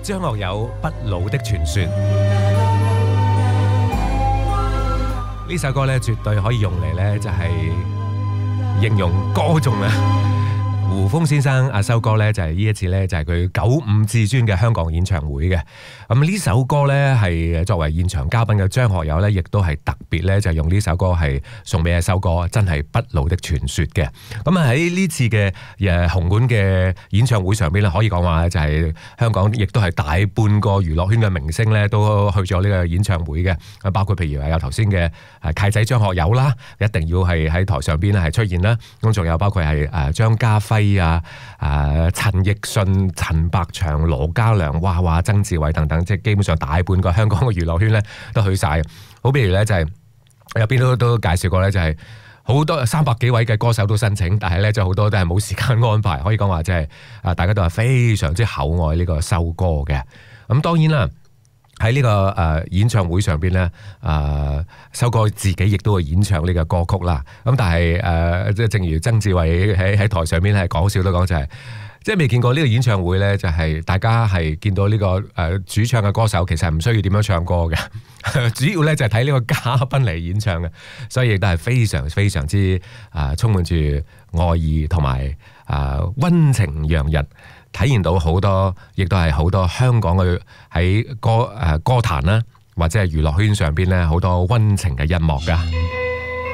張學友不老的傳說。呢首歌咧，絕對可以用嚟咧，就係形容歌頌啊！胡楓先生阿修哥咧，就係呢一次咧，就係佢95至尊嘅香港演唱會嘅。咁呢首歌咧，係作為現場嘉賓嘅張學友咧，亦都係特別咧，就用呢首歌係送俾阿修哥，真係不老的傳說嘅。咁啊喺呢次嘅紅館嘅演唱會上邊咧，可以講話就係香港亦都係大半個娛樂圈嘅明星咧，都去咗呢個演唱會嘅。包括譬如話有頭先嘅契仔張學友啦，一定要係喺台上邊咧係出現啦。咁仲有包括係張家輝啊、陳奕迅、陳百祥、羅嘉良、娃娃、曾志偉等等，即係基本上大半個香港嘅娛樂圈咧都去晒。好譬如咧就係入邊都介紹過咧，就係好多300幾位嘅歌手都申請，但係咧就好多都係冇時間安排。可以講話即係大家都係非常之厚愛呢個修哥嘅。咁當然啦。喺呢個演唱會上邊咧，修哥自己亦都會演唱呢個歌曲啦。咁但係即係正如曾志偉喺台上邊係講笑都講就係，即係未見過呢個演唱會咧，就係大家係見到呢個主唱嘅歌手其實唔需要點樣唱歌嘅，主要咧就係睇呢個嘉賓嚟演唱嘅，所以亦都係非常非常之充滿住愛意同埋溫情洋溢。體現到好多，亦都係好多香港嘅喺歌壇啦，或者係娛樂圈上邊咧好多溫情嘅一幕㗎。